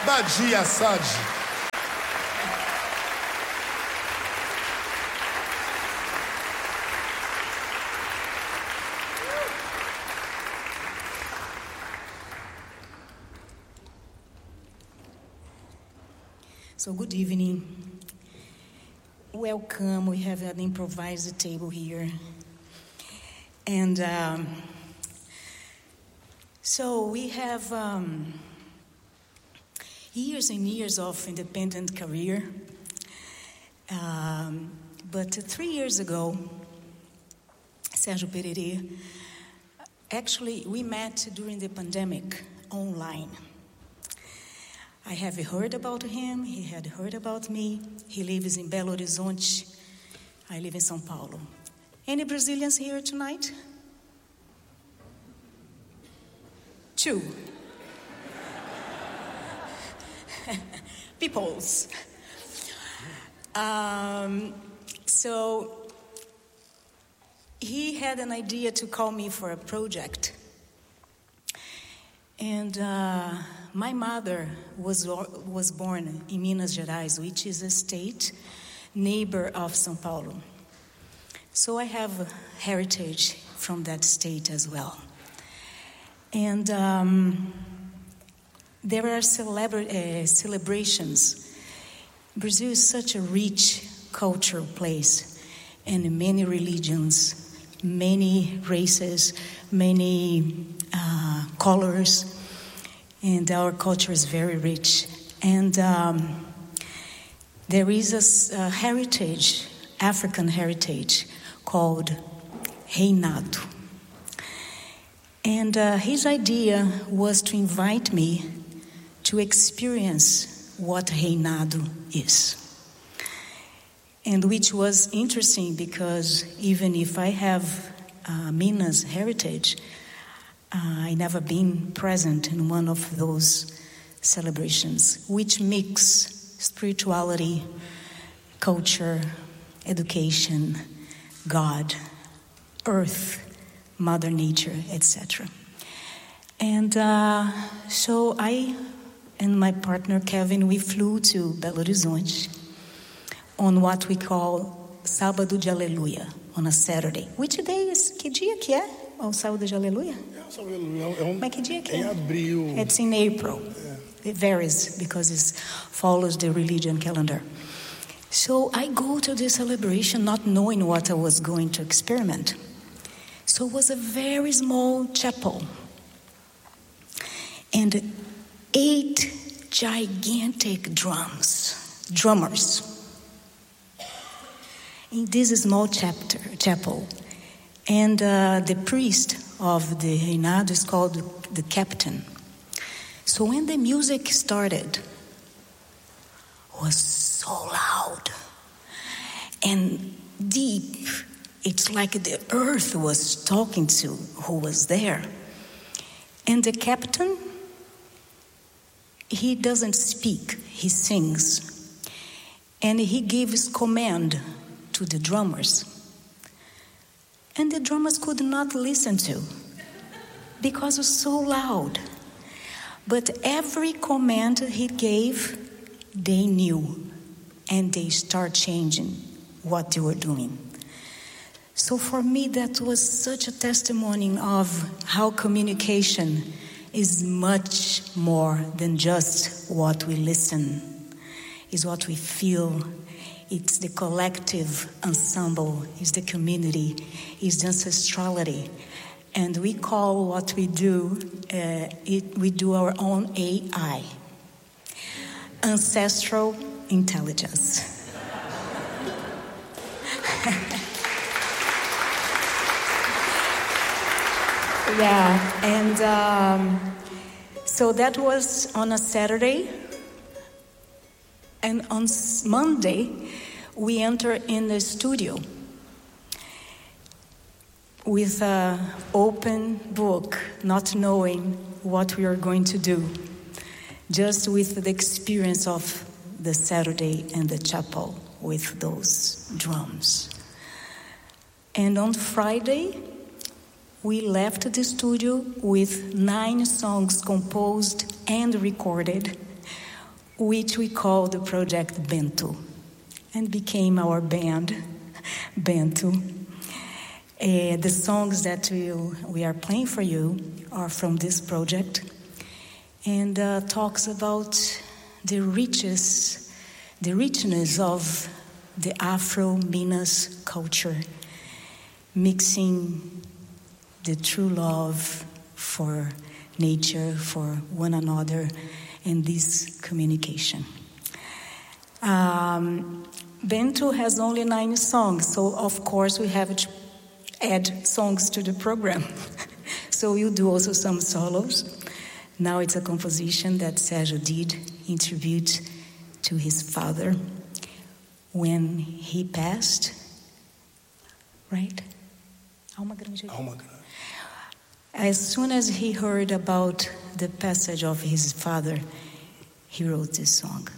Badia Assad. So good evening. Welcome. We have an improvised table here. And so we have years and years of independent career. But 3 years ago, Sérgio Pererê, actually we met during the pandemic online. I have heard about him, he had heard about me. He lives in Belo Horizonte. I live in São Paulo. Any Brazilians here tonight? 2. Peoples. So he had an idea to call me for a project. And my mother was born in Minas Gerais, which is a state neighbor of São Paulo. So I have heritage from that state as well. And there are celebrations. Brazil is such a rich cultural place, and many religions, many races, many colors, and our culture is very rich. And there is a heritage, African heritage, called Reinado. And his idea was to invite me to experience what Reinado is. And which was interesting because even if I have Minas heritage, I never been present in one of those celebrations, which mix spirituality, culture, education, God, earth, Mother Nature, etc. And so I and my partner Kevin, we flew to Belo Horizonte on what we call Sábado de Aleluia, on a Saturday. Which day is? Que dia que é? O Sábado de Aleluia? Mas que dia que é? Em abril. It's in April. It varies because it follows the religion calendar. So I go to this celebration not knowing what I was going to experiment. So it was a very small chapel. And 8 gigantic drummers. In this small chapel. And the priest of the Reinado is called the captain. So when the music started, it was so loud and deep. It's like the earth was talking to who was there. And the captain, he doesn't speak, he sings. And he gives command to the drummers. And the drummers could not listen to because it was so loud. But every command he gave, they knew. And they start changing what they were doing. So for me, that was such a testimony of how communication is much more than just what we listen. It's what we feel. It's the collective ensemble. It's the community. It's the ancestrality. And we call what we do, we do our own AI. Ancestral intelligence. Yeah, and so that was on a Saturday, and on Monday we enter in the studio with an open book, not knowing what we are going to do, just with the experience of the Saturday and the chapel with those drums. And on Friday, we left the studio with 9 songs composed and recorded which we called the project Bento, and became our band, Bento. The songs that we are playing for you are from this project, and talks about the richness of the Afro-Minas culture, mixing the true love for nature, for one another, and this communication. Bento has only 9 songs, so of course we have to add songs to the program. So we'll do also some solos. Now it's a composition that Sergio did in tribute to his father when he passed, right? Alma Grande. As soon as he heard about the passage of his father, he wrote this song.